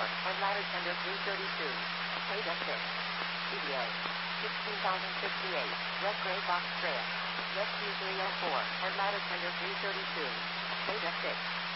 and ladder tender 332. Data 6. EVA 16,068. Red gray box trail. Rescue 304 and ladder tender 332. Data 6.